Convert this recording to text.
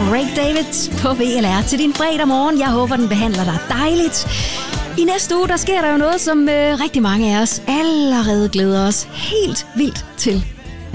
Craig David på VLR til din fredag morgen. Jeg håber, den behandler dig dejligt. I næste uge, der sker der jo noget, som rigtig mange af os allerede glæder os helt vildt til.